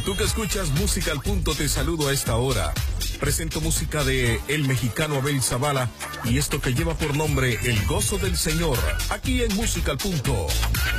Tú que escuchas Música al Punto, te saludo a esta hora. Presento música de el mexicano Abel Zavala y esto que lleva por nombre El Gozo del Señor, aquí en Música al Punto.